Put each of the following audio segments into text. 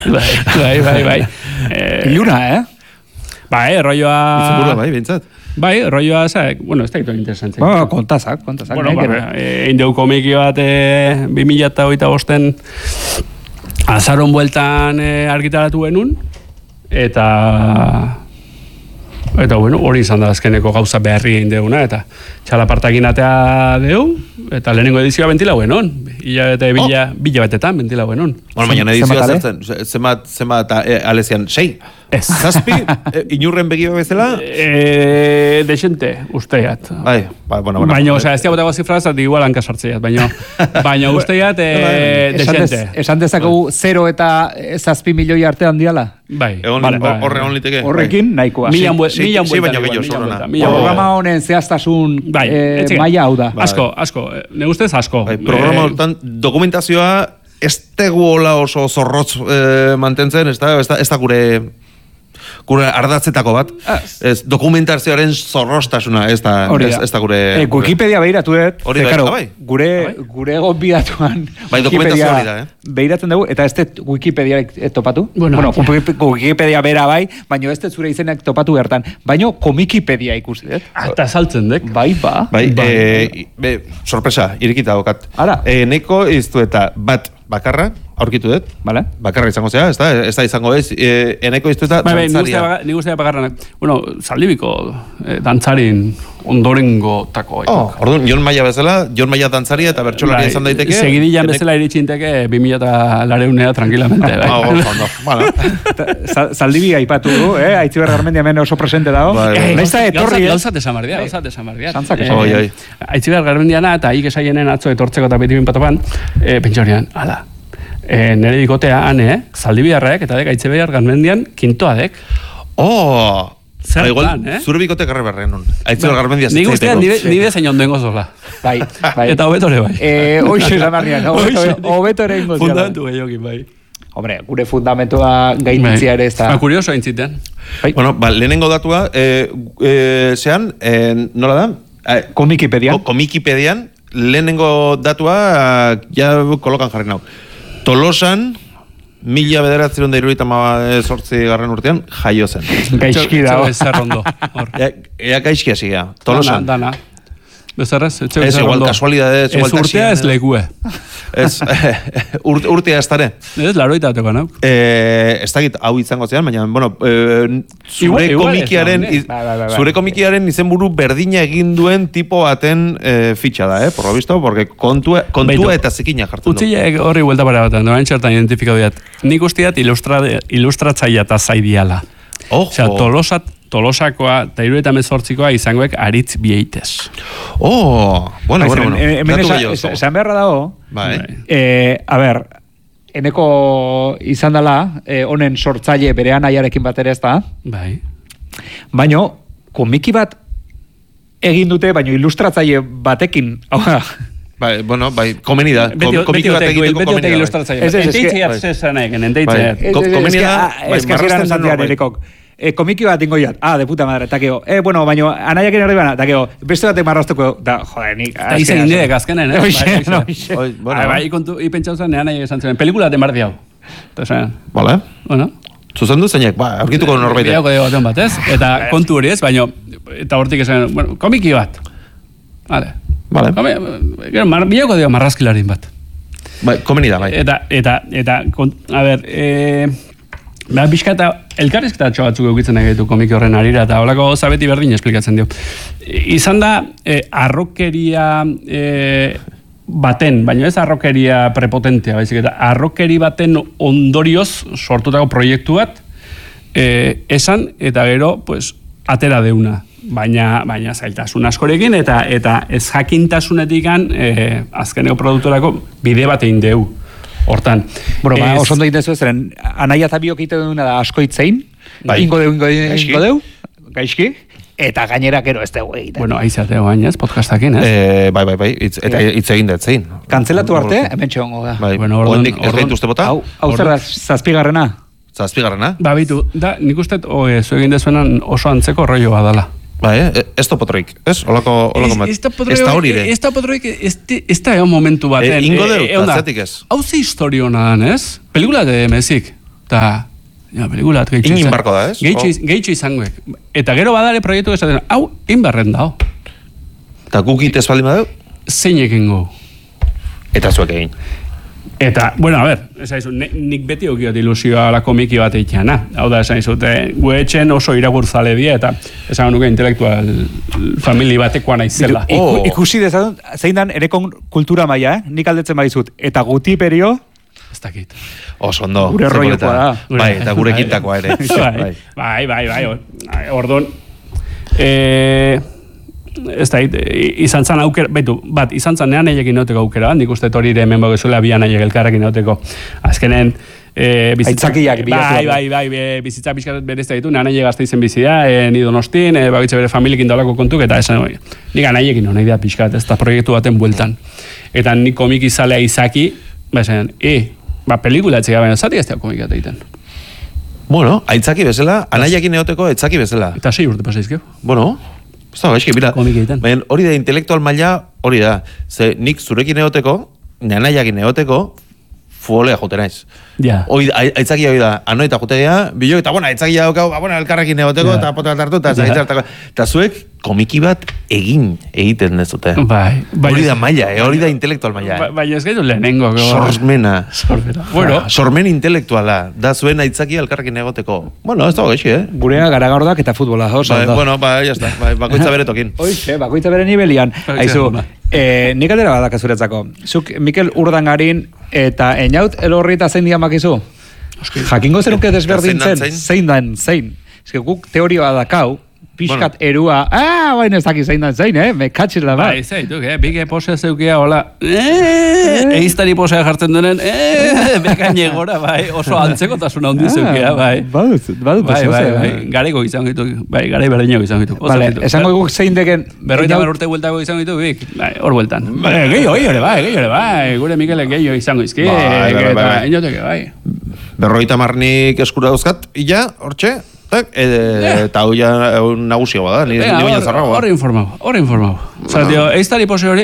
Bai. Iluna, Bai, rolloa... Izan bai, bintzat. Bai, rolloa, bueno, ez da ito interesantzia. Kontazak. Bueno, indeu komiki bat 2025 azaron bueltan argitaratu genuen, eta bueno, hori izan da azkeneko gauza beharri egin deuna, eta txalapartakin atea deu, eta lehenengo edizioa bentila buenon. Bila batetan bentila buenon. Bueno, baina edizioa zertzen, zemat alezian, 6? Ez. 7? Inurren begiba bezala? Dexente, usteiat. Bai, bueno. Baina, osea, ez diagotako zifraz, igual hankasartzeiat, baina usteiat dexente. Esan dezakegu 0 eta 7 milioi artean diala? Bai. Horre hon liteke. Horrekin, nahikoa. Milan buelta. Programa honen zehaztasun maila hau da. Asko, ne ustez asko. Programa honetan dokumentazioa ez teguola oso zorrotz mantentzen, ez da gure ardatzetako bat. Dokumentazioaren zorrostasuna, ez da gure... Wikipedia behiratu dut. Hori bai. Gure egon bidatuan dokumentazioa hori da, behiratzen dugu, eta ez dut Wikipediarik topatu. Bueno, Wikipedia bera bai, baina ez dut zure izenak topatu gertan. Baina komikipedia ikusi dut. Eta saltzen dek. Bai. Sorpresa, irikita okat. Neko iztu eta bat bakarra, aurkitu dut, bakarra izango zea, ez da izango ez, eneko iztu eta dantzaria. Nik guztia bakarranak, bueno, Zaldibiko dantzarin ondorengo tako. Orduan, Jon Maia bezala, Jon Maia dantzaria eta bertsolari izan daiteke. Segidillan bezala iritsinteke 2000 tranquilamente. Zaldibi aipatu du, Aitziber Garmendia hemen oso presente dago. Gauzat esamardia. Aitziber Garmendiana eta hik esaienen atzo etortzeko eta beti binpatopan, pentsorian, ala. Nere dikotea, Zaldibiarrek eta dek Aitziber Garmendian kintoa dek. Zer plan, Zure bikote garre berrean nun. Aitziber Garmendia nik ustean nire zein ondengo zola. Bai. Eta hobetore bai. Hoxe zamarrian, hobetore ingo zela. Fundamentu gehiokin bai. Hombre, gure fundamentua gainitzia ere ez da. Kurioso aintziten. Bueno, lehenengo datua, zean, nola da? Komikipedian, lehenengo datua, ja kolokan jarri nau. Tolosan, 1978 garren urtean, jaio zen. Gaizki dago. Ea gaizki hasi gea. Tolosan. Dana. Bezarrez? Ez igual kasualidadez. Ez urtea ez lekue. Urtea ez tare. Ez laroita ateko, no? Ez dakit hau izango zean, baina, bueno, zure komikiaren izenburu berdina egin duen tipo baten fitxa da, por lo visto, porque kontua eta zikina jartzen du. Utzileak horri buelta para batean, doan txertan identifikau diat. Nik usteat ilustratzaia eta zaidiala. Osea, Tolosakoa eta 78koa izangoek aritz bieitez. Bueno. Esan beharra dago. A ber, eneko izan dela, honen sortzaile bere anaiarekin bat ere ez da. Bai. Baina, komiki bat egin dute, baina ilustratzaile batekin, Bai, komeni da. Komiki bat egiteko komeni da. Enteitzeat zezanek, enteitzeat. Komeni da, marrasten zantian erekok. Komiki bat ingo jat, de puta madre, takeo, bueno, baina anaiakin erdi bana, takeo, beste batek marraztuko, joder, nik... Eta izan indidek azkenen, Bai, kontu, ipentxau zen, anaiak esan zen, pelikula de mardi hau. Vale. Bueno. Zuzendu zeinek, aurkituko norbait. Bideoko dugu baten bat, ez? Eta kontu hori ez, baina, eta hortik esan, bueno, komiki bat. Vale. Bideoko dugu marrazkilarin bat. Bai, komeni da, bai. Eta, a ber, bizkata, elkarrizketa batzuk eukitzen egaitu komiki horren arira, eta holako zabeti berdin esplikatzen dio. Izan da, arrokeria baten, baina ez arrokeria prepotentea, baizik, eta arrokeri baten ondorioz sortutako proiektu bat, esan, eta gero, pues, atera deuna. Baina zailtasun askorekin, eta ez jakintasunetik azkeneko produktorako bide bat egin deu. Hortan. Bueno, oso ondo egin zeren, anaia eta biok egiten duguna da asko itzein, ingo deu, gaizki, eta gainera gero ez dugu egiten. Bueno, aizateo baina ez, podcastakin, ez? Bai, eta hitz egin da etzein. Kantzelatu arte, hemen txongo da. Bai, orduan, ez gaitu uste bota? Hau zer da, zazpigarrena? Zazpigarrena? Bitu, nik uste, zu egin dezuenan oso antzeko rollo badala. Bai, ez topotroik, ez? Olako bat. Ez da hori ere. Ez topotroik, ez da egon momentu baten. Ingo deu, atzatik ez. Hau ze historio nadan, ez? Pelikula de mezik. eta pelikulat gehitxu izan. Inbarko da, ez? Gehitxu izangoek. Eta gero badare proiektu esaten, hau, inbarren dao. Eta gukit ez baldin badeu? Zeinek ingo. Eta zuek egin. Eta, bueno, a ver, nik beti okiot ilusioa la komiki bat eitxana. Hau da, esan izut, gu etxen oso irakurtzale die, eta esan nuke intelektual famili batekoa naizela. Ikusi dezatun, zein dan erekon kultura maila, nik aldetzen baizut. Eta guti perio... Ez dakit. Oso ondo. Gure rollokoa da. Bai, eta gure kintakoa ere. Bai. Ordon, ez da, izan zan aukera, bat, izan zan nean egekin neoteko aukera, nik uste torire hemen bogezuela bian aiek elkarrekin neoteko. Azkenen, aitzakiak bilatu. Bai, bizitza pixkat berezta ditu, nean aiek gazte izen bizia, ni Donostin, bagitze bere familiekin daulako kontuk, eta esan, nik anaiekin nahi da pixkat, ez da proiektu baten bueltan. Eta nik komiki zalea izaki, esan, pelikula etxega, baina zati ez da komiki bat egiten. Bueno, aitzaki bezala, anaiekin neoteko aitzaki bezala. Eta 6 urte pasaizkeo. Bueno, ez da, mira, hori da, intelektual maila, hori da, ze nik zurekin egoteko, nanaiakin egoteko, fuolea jote naiz. Ja. Aitzakia hori da, anoita jotegea, bilo, eta bueno, aitzakia daukau, elkarrekin egoteko, eta potela tartu, eta zuek komiki bat egiten dezute. Bai. Hori da maila, hori da intelektual maila. Bai, ez gaitu lehenengo. Sormena. Bueno. Sormen intelektuala, da zuen aitzakia elkarrekin egoteko. Bueno, ez dago gaixi, Gurea garagordak eta futbola, Bueno, ya está, bakoitza bere tokin. Oixe, bakoitza bere nibelian. Aizu, nik atera badak azuretzako. Zuk Mikel Urdangarin eta Einaut elorri eta zein diamakizu? Jakingo zenuke desberdintzen, zein. Ez guk teorioa dakau, pixkat erua, baina ez daki zein dan zein, me katxil da bai. Zeituk, bige posea zeukia, hola, eiztari posea jartzen duen, bekaine gora, bai, oso antzekotasuna hundi zeukia, bai. Bai, gareko izan gitu, bai, gare berdineko izan gitu. Vale, esango guk zein deken... 50 urte bueltako izan gitu, bik, bai, hor bueltan. Gehiago bai, gure Mikelek gehiago izango izki, eta inoteke, bai. 50 marnik eskura dauzkat, illa, hortxe, eta hau ja nagusioa da, ni baina zarragoa. Hor informau. Zatio, eiztari pose hori,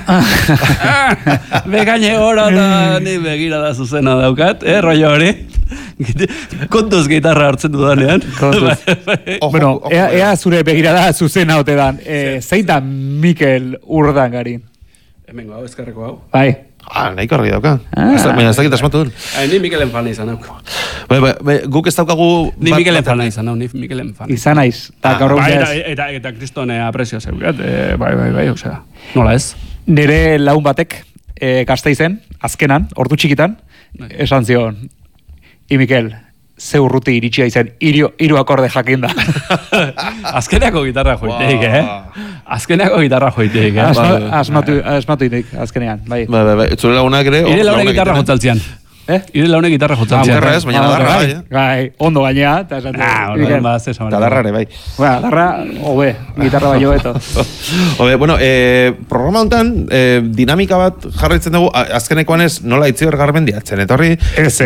bekaine gora eta ni begira da zuzena daukat, rollo hori. Kontuz gitarra hartzen dudanean. Bueno, ea zure begira da zuzena ote dan. Zein da Mikel Urdangarin? Hemengo hau, ezkarreko hau. Bai. Nahiko argi dauka. Baina ez dakit asmatu duen. Ni Mikelen fana izan nauk. Guk ez daukagu... Ni Mikelen fana izan nauk, ni Mikelen fana. Izan naiz. Eta kristone apresio zeugat. Bai, osea, nola ez? Nire laun batek, Gasteizen, azkenan, ordu txikitan, esan zion, Mikel, ze urruti iritsia izan, hiru akorde jakin da. Azkenako gitarra joiteik, Azkenako gitarra joiteik, Asmatu inik, azkenean, bai. Zure lagunak ere... Ire launek gitarra jotzaltzian. Ire launek gitarra jotzaltzian. Gitarra ez, baina darra, bai. Bai, ondo gaina. Darra ere, bai. Darra, hobe, gitarra bai hobeto. Hobe, bueno, programa honetan, dinamika bat jarraitzen dugu, azkenekoan ez, nola Itziber Garmendia, Etzen etorri,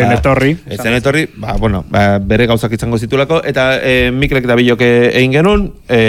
bueno, bere gauzak izango zitulako, eta Mikelek da biloke egin genuen,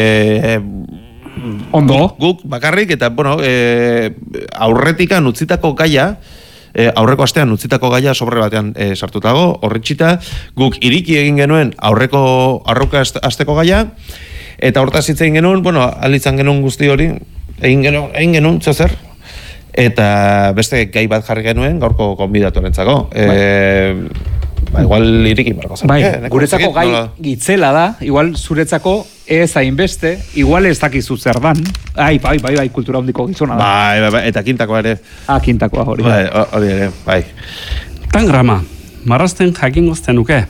ondo. Guk bakarrik, eta, bueno, aurretikan utzitako gaia, aurreko astean utzitako gaia sobre batean sartutago, horretxita, guk iriki egin genuen aurreko asteko gaia, eta hortaz hitz egin genuen, bueno, alitzan genuen guzti hori, egin genuen, zer, eta beste gai bat jarri genuen gaurko konbidatuarentzako. Igual iriki barko zen. Bai, guretzako gai gitzela da, igual zuretzako ez hainbeste, igual ez dakizu zer dan. Bai, kultura hondiko gizona da. Bai, eta kintakoa ere. Kintakoa hori. Bai, hori ere, bai. Tangrama, marrazten jakin gozten nuke.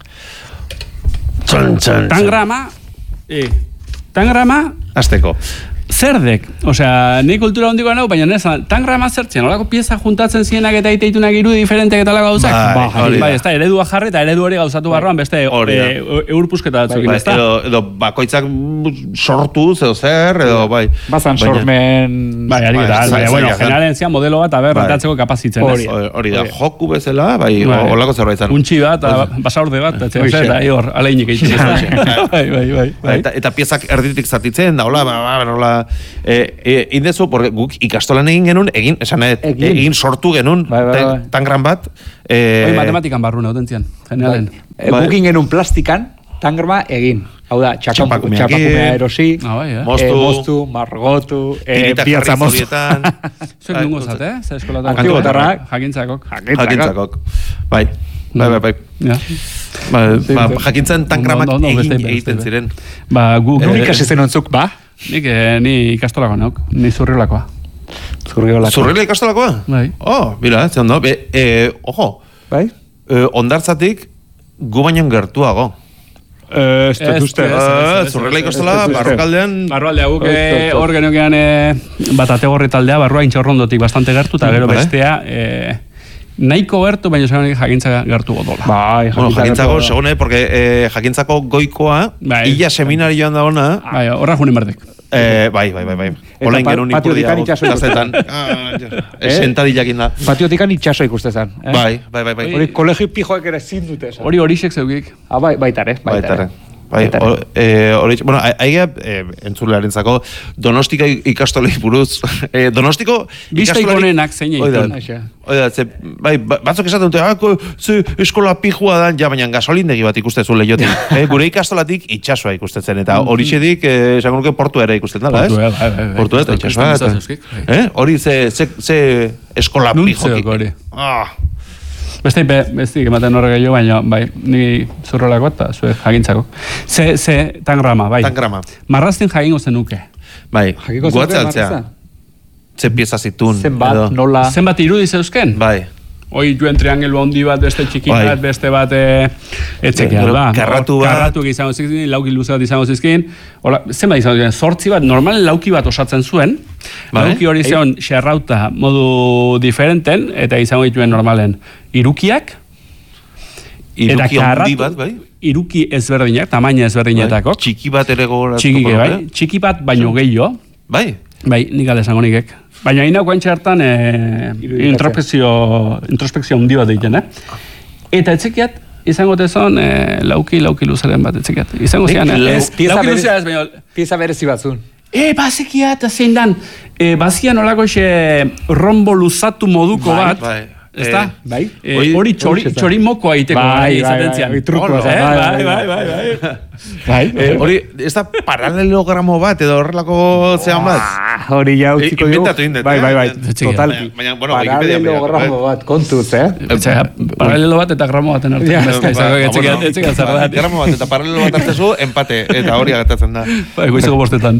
Tangrama... Azteko. Zerdek, osea, ni kultura hondikoa nahu, baina nezan, tangrama zertzen, olako pieza juntatzen zienak eta iteitunak irudi diferentek eta lako gauzak? Bai, ez da, eredua jarri eta eredu hori gauzatu barroan, beste eurpusketa batzukin, ez da? Edo bakoitzak sortuz, edo zer, edo bai. Bazan sormen... Bai, bueno, generalen zian modelo bat, rentatzeko kapazitzen, ez? Hori da, joku bezala, bai, olako zerbait zan. Untxi bat, basaurde bat, eta hor, aleinik egiten. Eta piezak erditik zatitzen, da, hola, indezu, porque guk ikastolan egin genuen, egin sortu genuen tangram bat. Matematikan barruna, autentzian, generalen. Guk genuen plastikan, tangrama egin. Hau da, txapakumea erosi, moztu, margotu, biatza moztu. Zuek nungo zat, Zer eskolatan? Antibotarrak. Jakintzakok. Bai. Jakintzen tangramak egiten ziren. Nun ikasi zen ontzuk, ba? Ni ikastolako nauk, ni Zurriolakoa. Zurriola ikastolakoa? Bai. Mira, ze ondo. Ojo, bai? Ondartzatik gu baino gertuago. Ez dut uste. Zurriola ikastola, barrokaldean... Barrualdea guk hor genukean bat ategorri taldea, barrua intxorrondotik bastante gertu, eta gero bestea... Nahiko gertu, baina segonek jakintza gertu godola. Bai, jakintzako, segone, porque jakintzako goikoa, illa seminarioan da ona... Bai, horra junin berdek. Bai. Olain genuen ipurdia gaztetan. Sentadillakin da. Patiotikan itxaso ikuste zen. Bai. Hori kolegi pijoek ere zindute. Hori horixek zeukik. Baitare. Bueno, aia entzulearentzako Donostiko ikastolei buruz. Donostiko biztaiko honenak zein egiten. Bai, batzuk esaten dute, ze eskola pijua da, ja, baina gasolindegi bat ikustezu lehiotik. Gure ikastolatik itxasoa ikustetzen, eta hori txedik, esango nuke portu ere ikusten dela, ez? Portu eta itxasoa. Hori ze eskola pijokik. Bestik ematen horre gehiago, baina bai, ni Zurrolako eta zuek jakintzako. Ze tangrama, bai. Tangrama. Marrazten jakingo zenuke. Bai, guatzea altzea. Ze pieza zitun. Zenbat, nola. Zenbat irudi zeuzken? Bai. Hoi joen triangelu handi bat, beste txiki bat, beste bat etxekean, ba. Karratu izango zizkin, lauki luze bat izango zizkin. Zenbat izango zizkin, 8 bat, normalen lauki bat osatzen zuen. Lauki hori zion xerrauta modu diferenten, eta izango dituen normalen irukiak. Iruki handi bat, bai? Iruki ezberdinak, tamaina ezberdinetako. Txiki bat ere gogoratuko. Txiki, bai. Txiki bat baino gehiago. Bai? Bai, nik alde esango nikek. Baina inako antxe hartan introspekzio handi bat egiten, Eta etxekiat, izango tezon lauki luzaren bat etxekiat. Izango zian, lauki luzea ez, baina... Pieza berezi batzun. Bazekiat, zein dan, bazian olako rombo luzatu moduko bat, ezta? Bai. Hori txori mokoa egiteko. Bai, trukoa. Bai. Hori, ez da paralelogramo bat, edo horrelako zean bat? Hori ja utziko dugu. Inventatu indet. Bai, totalki. Baina, bueno, paralelogramo bat, kontuz, Paralelo bat eta gramo baten hartu. Gramo bat eta paralelo bat hartzezu, empate, eta hori agatatzen da. Goizeko bostetan.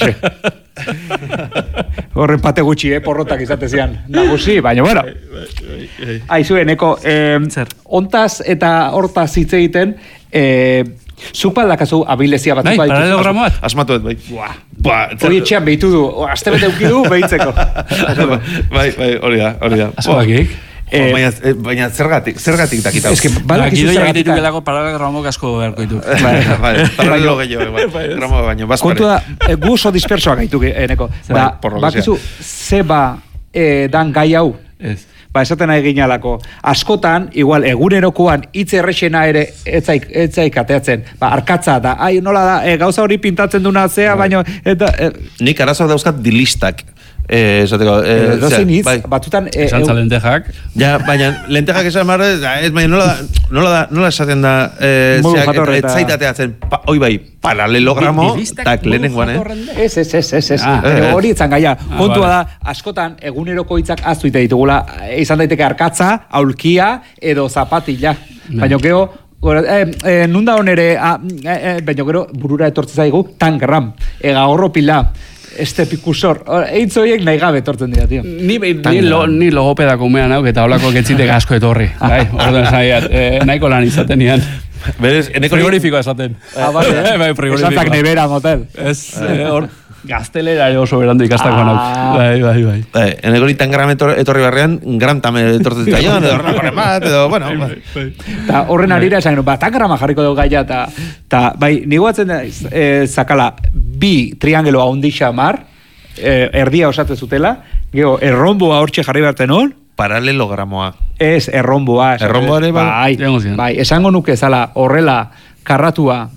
Horren pate gutxi, porrotak izatezian. Nagusi, baina, bueno. Aizu, eneko, ontaz eta hortaz hitz egiten, zuk dakazu abilezia bat. Bai, paralelogramo bat. Asmatuet, bai. Hori etxean behitu du, aste bete eukidu behitzeko. Bai, hori da. Azkobakik. Baina zergatik dakita. Ez que, badakizu zergatik ditugelako paralelogramo asko beharko ditu. Bai, paralelo gehiago, gramo baino, bazpare. Kontu da, gu oso dispersoa gaitu, eneko. Bakizu, zeba dan gai hau. Ez. Esaten nahi ginalako. Askotan, igual, egunerokoan hitz errexena ere etzaik ateatzen. Arkatza da, nola da, gauza hori pintatzen duna zea, baina... Nik arazoak dauzkat dilistak. Esateko... Dozein hitz, batutan... Esantza lentejak. Ja, baina lentejak esan marre, nola esaten da... Modu jator eta... Etzaitateatzen, hoi bai, paralelogramo, tak lehenengoan, Ez. Hori itzan gaia. Kontua da, askotan, eguneroko hitzak aztuite ditugula, izan daiteke arkatza, aulkia, edo zapatila. Baina geho, nunda honere, baina gero, burura etortze zaigu, tangram, egahorro pila, estepikusor, eitz horiek nahi gabe etortzen dira, tio. Ni logopedako umean hau, eta holako getzitek asko etorri. Orduan zaiat, nahiko lan izaten nian. Frigorifikoa esaten. Esatak nevera motel. Ez, hor, gaztelera oso berando ikastakoan hau. Bai. Eneko tangram etorri barrean, gram tame etortzen zaion, edo horren bat, edo, bueno. Ta horren arira esan, tangrama jarriko dugu gaia, eta bai, nigoatzen zakala, bi triangelo haundi xamar, erdia osatzen zutela, gero, erromboa hortxe jarri beharten hon, paralelogramoa. Ez, erromboa. Erromboa ere, bai, esango nuke zala horrela karratua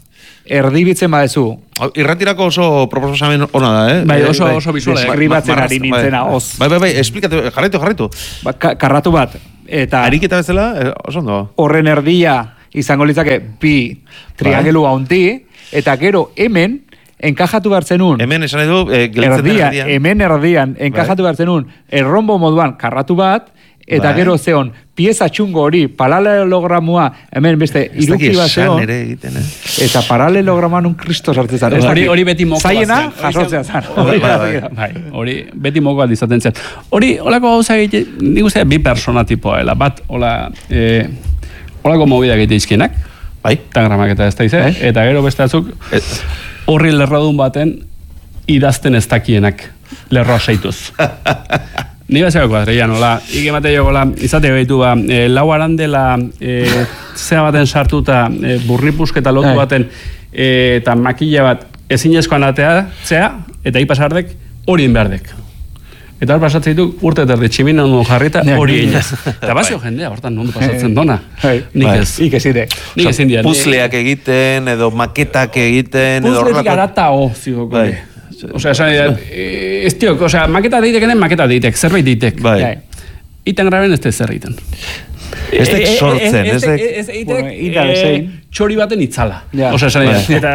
erdibitzen badezu. Irratirako oso proposamen ona da, Bai, oso bizuala. Deskribatzen ari nintzena, oz. Bai, esplikatu, jarraitu. Karratu bat, eta... Ariketa bezala, oso ondo. Horren erdia izango litzake bi triangelu haundi, eta gero hemen, enkajatu behar zenun. Hemen esan edu, erdian. Hemen erdian, enkajatu behar zenun, errombo moduan karratu bat, eta gero zeon, pieza txungo hori, paralelogramua, hemen beste, iruki bat zeon, eta paralelogramuan un kristo sartzen zen. Hori beti moko bat zaiena, jasotzea zen. Hori beti moko bat izaten zen. Hori, holako gauza egite, nik uste bi persona tipoa, bat, holako movida egite izkienak, tagramak eta ez da izan, eta gero beste atzuk, horri lerrodun baten, idazten ez dakienak, lerroa seituz. Ni bazeko kuadreian, ikemate jokola, izate behitu lau arandela zea baten sartuta, burripusketa lotu baten, eta makilla bat ezinezkoan ateatzea, eta ipasardek hori inberdek. Eta hor pasatzen ditu, urte eta tximina ondo jarrita hori inez. Eta bazio jendea, hortan ondo pasatzen dona. Nik ez. Nik ezin dira. Puzleak egiten, edo maketak egiten, edo horrako. Puzletik arata zigoko. Osea, ez tiok, maketa deitekenen maketa deitek, zerbait deitek. Iten graben ez zer egiten. Ez dek sortzen, ez dek... Ez eitek txori baten itzala. Osea, eta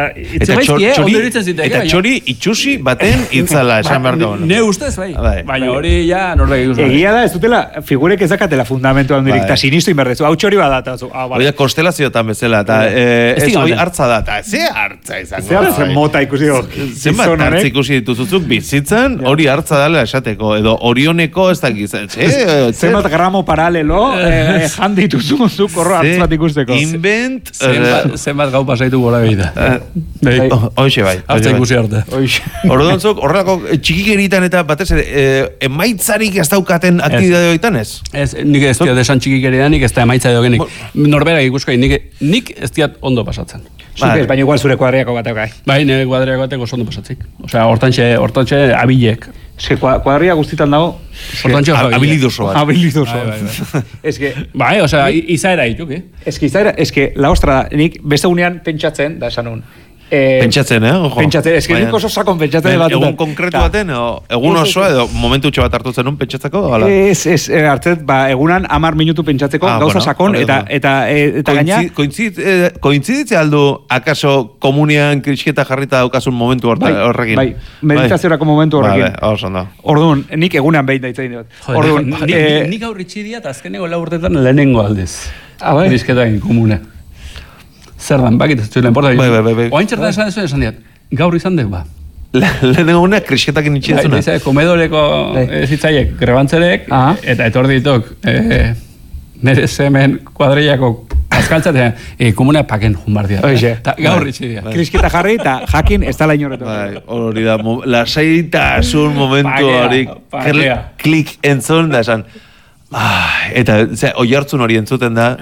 txori itxusi baten itzala, esan beharko. Ne ustez, bai. Baina hori ja norbek ikusten. Egia da, ez dutela, figurek ezakatela fundamentu handirik, eta sinistu inberdezu, hau txori bat da. Hori da, konstelazioetan bezala, eta ez hori hartza da, eta ze hartza izango. Ze hartza mota ikusi dut. Zenbat hartza ikusi dituzuzuk bizitzan, hori hartza dala esateko, edo orioneko ez dakizan. Zenbat gramo paralelo, jandituzu zuk horro hartz bat ikusteko. Invent... Zenbat gau pasaitu gora behita. Hoxe bai. Hartza ikusi arte. Horredantzuk, horrelako txikikeritan eta batez emaitzarik ez daukaten aktibitate hoitan ez? Ez, nik ez diat esan txikikeridan, nik ez da emaitza edogenik. Norberak ikuskai, nik ez diat ondo pasatzen. Zuk ez, baina igual zure kuadriako batek gai. Bai, nire kuadriako batek oso ondo pasatzik. Osea, hortantxe abilek. Eske kuadria guztitan dago... Habilidoso bat. Habilidoso. Eske... Bai, osea, izaera dituk, Eske, la ostra da, nik beste unean pentsatzen, da esan un. Pentsatzen, ojo. Pentsatzen, eske nik oso sakon pentsatzen bat. Egun konkretu baten, egun osoa edo momentu bat hartu zenun pentsatzeko? Ez, hartzet, egunan 10 minutu pentsatzeko, gauza sakon, eta gaina... Kointziditze aldu, akaso komunian krisketa jarrita daukasun momentu horrekin? Bai, meditaziorako momentu horrekin. Orduan, nik egunan behin daitzain dut. Orduan, nik aurritxi diat, azkeneko 4 urtetan lehenengo aldez. Krisketakin komuna. Zer dan, bakit ez zuela importa. Bai. Oain txertan esan diat, gaur izan dek ba. Lehenengo una krisketakin itxintzuna. Komedoreko zitzaiek grebantzerek, eta etor ditok nire semen kuadriako azkaltzatean, komuna paken junbardia. Gaur itxidia. Krisketa jarri eta jakin ez da lain horretu. Hori da, lasaitasun momentu hori klik entzun da esan. Eta oi hartzun hori entzuten da,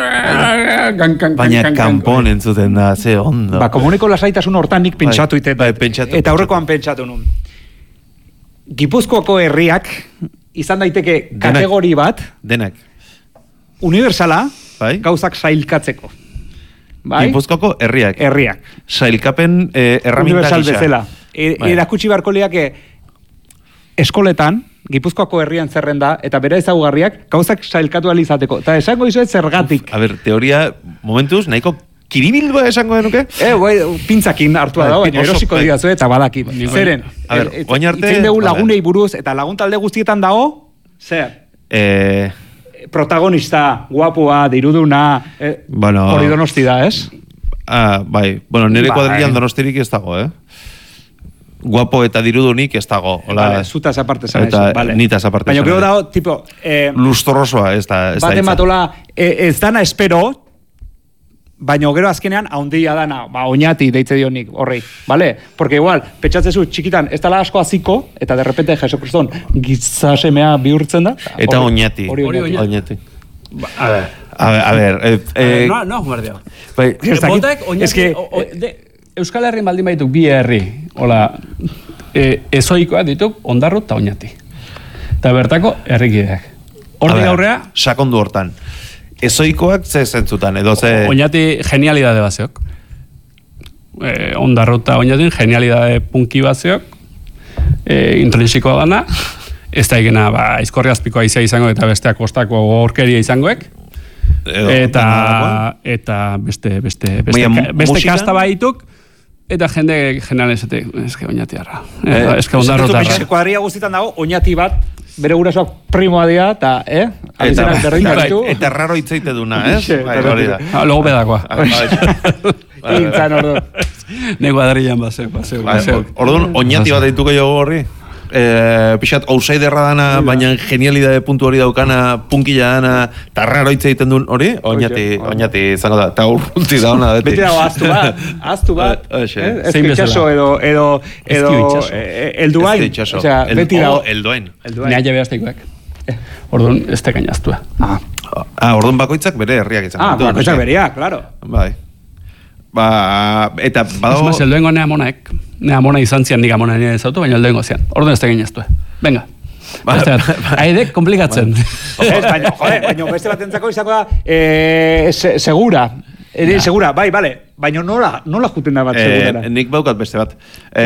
baina kanpon entzuten da, ze ondo. Komuneko lasaitasun hortan nik pentsatu iten. Eta aurrekoan pentsatu nun. Gipuzkoako herriak izan daiteke kategori bat, denak, universala, gauzak sailkatzeko. Gipuzkoako herriak. Sailkapen erramintak universal bezala. Erakutsi barko liake eskoletan, Gipuzkoako herrian zerren da, eta bera ezagugarriak gauzak sailkatu alizateko. Eta esango izuet zergatik. Teoria, momentuz, nahiko kiribildoa esango denuke? Pintzakin hartua da, baina erosiko digazu eta badaki. Zeren, itzen dugu lagunei buruz, eta lagun talde guztietan dago, zer? Protagonista, guapua, diruduna, hori Donosti da, ez? Bai, nire kuadrilan Donostirik ez dago, guapo eta dirudunik ez dago. Zutaz aparte zan eso. Nitaz aparte zan. Baina gero dago, tipo... Lustorrosoa ez da. Baten batola, ez dana espero, baina gero azkenean, haundia dana, oinati deitze dionik horrei, bale? Porque igual, pentsatzezu txikitan, ez dala asko aziko, eta de repente Jesu Kriston gizasemea bihurtzen da. Eta oinati. Oinati. A ver... No, guardia. Botek, oinati... Euskal Herri baldin baituk bi herri, ezoikoak dituk ondarru eta oinati. Eta bertako herrikideak. Hortik aurrea... Sakondu hortan. Ezoikoak ze zentzutan, edo ze... Oinati genialidade bazeok. ondarrota oinatin, genialidade punki batzeok, intrinsikoa dana, ez da egena, izkorri azpikoa izia izango, eta besteak kostako gorkeria izangoek, eta beste kasta baituk, eta jende general esatek, eske oinatiarra. Eske ondarrota. Eske kuadria guztietan dago, oinati bat, bere gurasoak primoa dira, eta raro hitzeite duna, Logo pedakoa. Intzan ordu. Nego adarian baseu. Orduan, oinati bat dituko jo horri? Pixat outsiderra dana, baina genialidade puntu hori daukana, punkila dana, eta raro hitz egiten duen hori, oinati izango da, eta urrunti da hona beti. Beti dago, aztu bat, ez itxaso edo elduain. Beti dago. Elduain. Nea jabe azteikoak. Orduan, ez tekain aztua. Orduan bakoitzak bere herriak izango. Bakoitzak bereak, klaro. Bai. Eta badago... Ez eldoengo nea monaek. Nea mona izan zian nik amona nire ezautu, baina eldoengo zian. Orduan ez tegein ez du. Venga. Haidek, komplikatzen. Baina beste bat entzako izako da segura. Segura, bai, bale. Baina nola juten da bat segurara? Nik baukat beste bat.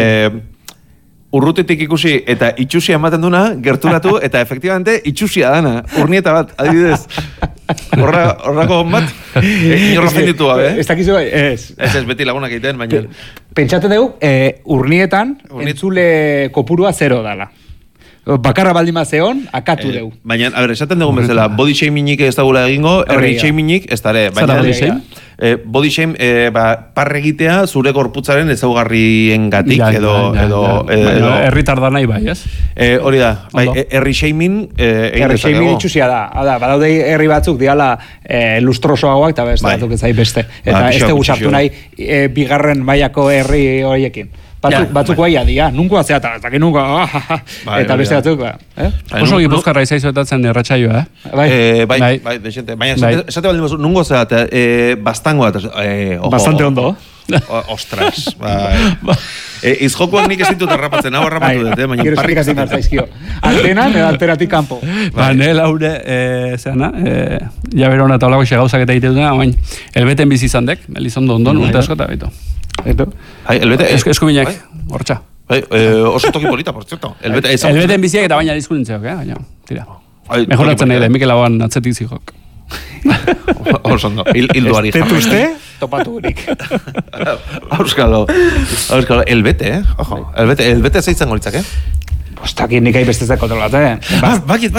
Urrutetik ikusi eta itxusia ematen duna, gerturatu, eta efektibamente itxusia dana. Urnieta bat, adibidez. Horrako bat, inorra jenditu gabe, Ez dakizu, ez. Ez beti lagunak egiten, baina... Pentsatzen dugu, urnietan entzule kopurua 0 dala. Bakarra baldin mazeon, akatu dugu. Baina, a ber, esaten dugu bezala, body shamingik ez dagula egingo, herri shamingik ez dara. Body shame, parregitea zure gorputzaren ezaugarrien gatik, edo... Herritar da nahi bai, ez? Hori da, herri shaming... Herri shaming itxusia da. Badaude herri batzuk diala lustrosoagoak, eta beste batzuk ez beste. Eta ez dugu sartu nahi bigarren mailako herri horiekin. Batzuk baia dia, nunkoa zeata, eta nunkoa, eta beste batzuk, Oso gipuzkarra izaizuetatzen erratxaioa, Bai, desente. Baina, esate baldin batzuk, nungoa zeata, bastangoa, bastante ondo. Ostras, izjokuak nik ez ditut arrapatzen, hau arrapatu dut, baina Gero esplikazin hartzaizkio. Altenan, edo alteratik kanpo. Ne laure, zeana, jabera hona eta olako xegauzak eta egite dutena, baina, elbeten bizi izandek, Elizondo ondon, urte asko eta beto. Eskubinak, hortxa. Oso toki polita, por cierto. Elbeten biziak eta baina dizkunintzeok, baina, tira. Mejoratzen nahi da, Mikel Laboan atzetik zihok. Osondo, hilduari jamás. Uste, topaturik. Auskalo, elbete, ojo. Elbete zeitzango litzak, Ostakit nik beste ez da kontrolatzen. Bakit.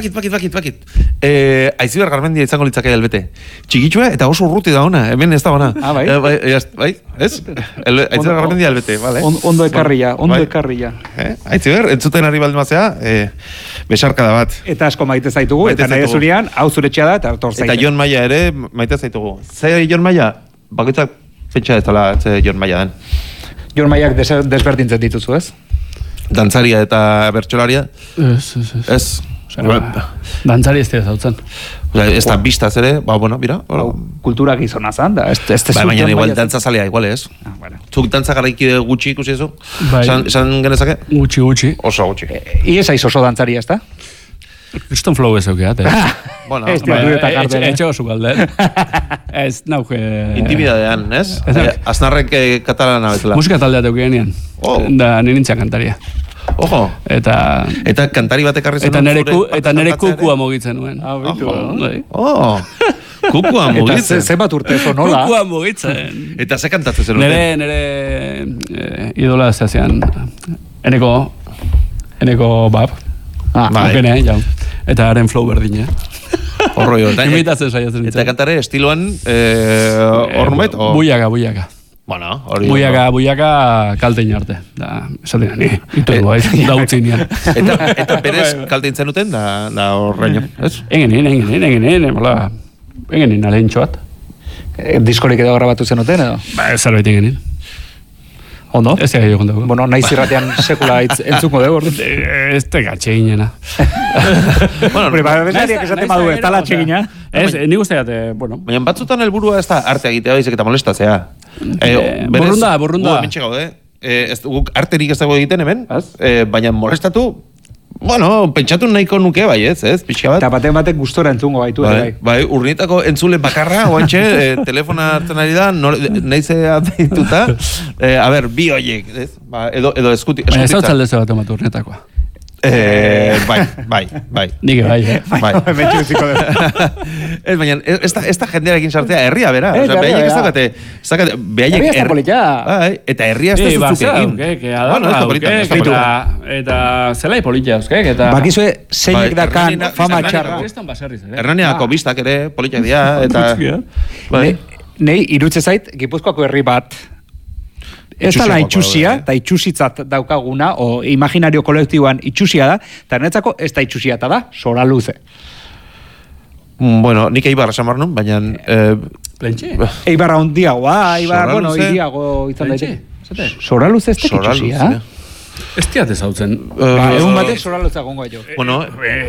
Aiziber Garmendia izango litzake elbete. Txikitxua eta oso urruti da ona, hemen ez da ona. Bai? Bai, ez? Aiziber Garmendia elbete, vale? Ondo ekarria. Aiziber, entzuten ari baldimazea, besarka da bat. Eta asko maite zaitugu, eta nahi zurean, hau zuretxea da, eta torzaite. Eta Jon Maia ere maite zaitugu. Zer Jon Maia? Bakoitzak pentsa ez dela Jon Maia den. Jon Maiak desberdintzen dituzu, ez? Dantzaria eta bertxolaria? Ez. Dantzari ez dira zautzen. Ez da biztaz ere, bueno, mira. Kultura gizona zan, da. Baina igual dantzazalea, igual ez. Zuk dantza garaikide gutxi ikusi ezu? Esan genezake? Gutxi. Oso gutxi. Iez aiz oso dantzaria, ez da? Kriston flow ez eukeat, Bueno, etxe oso galde. Ez nauke... Intimidadean, ez? Aznarrek katalana betela. Musika taldea teukeenean. Da nintzia kantaria. Ojo. Eta kantari batek arri zen... Eta nere kukua mogitzen nuen. Kukua mogitzen? Eta zenbat urte eso, nola? Kukua mogitzen. Eta ze kantatzen zen urte? Nere idola zeazean. Eneko bab. Ukene, jau. Eta haren flow berdin, Horroi, imitatzen saiatzen nintzen. Eta kantare estiloan hornumet? Buiaka. Bueno, buiaka kaltein arte. Da, esaten ni, itugu, da utzi nian. Eta berez kaltein zenuten, da horreino, ez? Engenin, alehintxoat. Diskorik edo grabatu zenuten, edo? Zerbait engenin. Ondo? Ez da gehiago dago. Bueno, nahi zirratean sekula entzuko dugu, ordu? Ez te gatxe ginena. Bezariak esate madu, ez tala txegina. Ez, nik uste gate, bueno. Baina batzutan helburua ez da arte egitea baizik eta molestatzea. Burrunda. Guk arterik ez dago egiten hemen, baina molestatu Bueno, pentsatu nahiko nuke, bai, ez, pixka bat. Eta batek gustora entzungo baitu, bai. Bai, urnietako entzule bakarra, oantxe, telefona hartzen ari da, naizea deituta, a ber, bi hoiek, ez? Ba, edo eskutitza. Baina ez hau txalde bat ematu urnietakoa. Bai. Nike bai, Bai. Ez, baina, ez da jendearekin sartzea, herria, bera. Behaiek ez dakate, behaiek... Herria ez da politia. Eta herria ez da zuzuk egin. Eta zelai politia euskek, eta... Bakizue, zeinek dakan fama txarra. Hernaneako biztak ere, politia dira, eta... Nei, irutze zait, Gipuzkoako herri bat, ez da la itxusia, eta itxusitzat daukaguna, o imaginario kolektiboan itxusia da, eta netzako ez da itxusia eta da, sora luze. Bueno, nik Eibarra esan barnun, baina... Lentxe? Eibarra ondiagoa, Eibarra, bueno, iriago izan daite. Sora luze ez da itxusia. Ez tiat ez hau zen. Egun batez sora luze agongo jo. Bueno...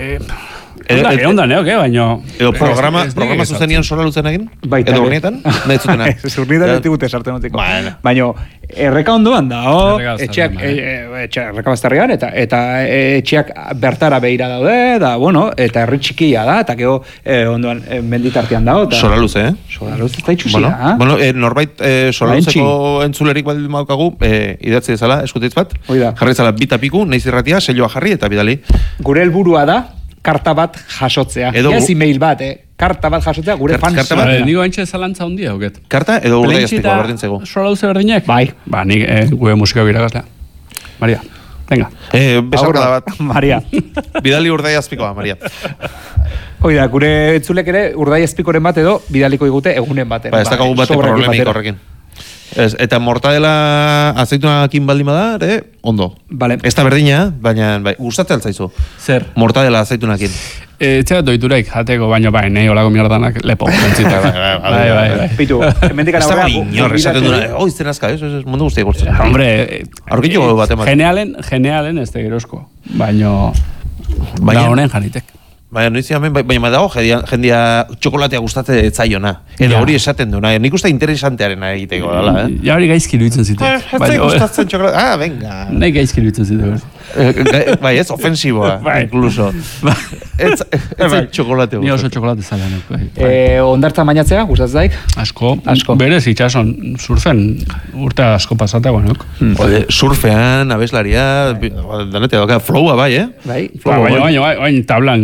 Onda neok, baina... Edo programa zuzenian sora luzen egin? Edo urnietan? Nahi zutena? Urnietan ez digute sartzen notiko. Baina, erreka ondoan da, etxeak, erreka bastarrian, eta etxeak bertara behira daude, da, bueno, eta herri txikia da, eta gero ondoan menditartean da. Sora luze, Sora luze ez da itxusia. Bueno, norbait sora luzeko entzulerik baldin maukagu, idatzi dezala, eskutitz bat, jarri zala bita piku, naiz irratia, selloa jarri eta bidali. Gure helburua da, karta bat jasotzea. Ez email bat, karta bat jasotzea, gure fans. Nigo haintxe zalantza hundia, hoket. Karta edo urdai azpikoa berdintzeko? Sora luze berdinak? Bai. Ba, nik gure musikau irakazlea. Maria, venga. Besarkada bat. Maria. Bidali urdai azpikoa, Maria. Oida, gure etzulek ere urdai azpikoren bat edo bidaliko igute egunen baten. Ba, ez dakagun bate problemik horrekin. Eta mortadela azeitunakin baldin bada, ondo. Vale. Ez da berdina, baina gustatzen altzaizu. Zer? Mortadela azeitunakin. Etxegat doituraik jateko, baina bai, nahi olako mierdanak lepo. Bai. Pitu, hemendik aurrera... Ez da inor, esaten duna, izten azka, ez mundu guztiak gortzen. Hombre, aurkitu bat ematen. Genealen ez da gerosko, baina da honen janitek. Baina noiz hemen, baina dago jendia txokolatea gustatzen etzaiona. Edo hori esaten duna. Nik uste interesantearen egiteko dala, Ja hori gaizki luitzen zitu. Ez zai gustatzen txokolatea. Venga. Nahi gaizki luitzen zitu. Bai, ez ofensiboa, incluso. Ez zai txokolate gustatzen. Ni oso txokolate zalean. Ondartza mainatzea, gustatzen zaik? Asko. Berez itxason, surfen urte asko pasata, guanok. Surfean, abeslaria, danete doka, flowa bai, Bai. Baina, tablan,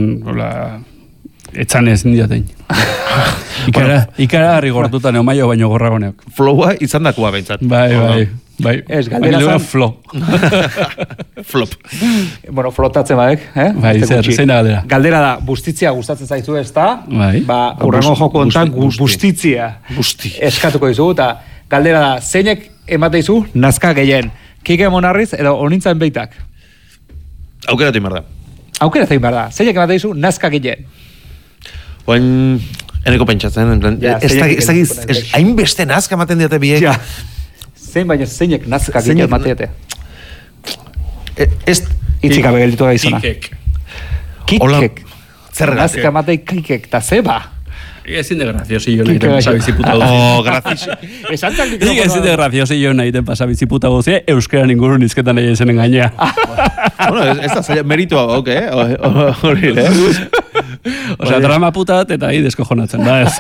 etzan ez nindiatein. Ikara rigortuta neomaio baino gorragoneok. Flowa izan dakua behintzat. Bai. Ez, galdera zan. Flop. Bueno, flotatzen badek, Bai, zein da galdera? Galdera da, bustitzia gustatzen zaizu ez da? Bai. Ba, urrengo joko ontan bustitzia. Eskatuko dizugu, eta galdera da, zeinek emateizu nazka gehien? Kike Monarriz edo onintzen beitak? Aukeratu inbar da. Aukeratzen behar da. Zeinek emateizu nazka gehien? Oen, eneko pentsatzen, hainbeste nazka ematen diate biek. Ja. Zein baina zeinek nazka gehien ematen diate. Itzika begelitu da izona. Kikek. Nazka ematen kikek, eta zeba. Ezin de graciosillo nahi ten pasabiziputa guzti. Ezin de graciosillo nahi ten pasabiziputa guzti, euskera ningurun izketan nahi esenen gainea. Bueno, ez da zaila, meritua gok, hori, Osea, drama puta bat eta hi deskojonatzen, da ez.